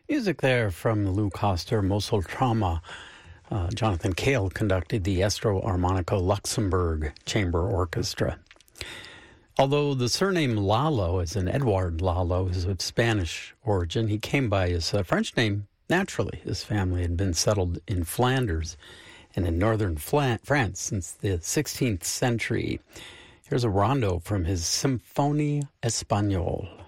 Music there from Lou Coster, Mosul Trauma. Jonathan Cale conducted the Estro Armonico Luxembourg Chamber Orchestra. Although the surname Lalo, as in Edouard Lalo, is of Spanish origin, he came by his French name naturally. His family had been settled in Flanders and in northern France since the 16th century. Here's a rondo from his Symphonie Espagnole.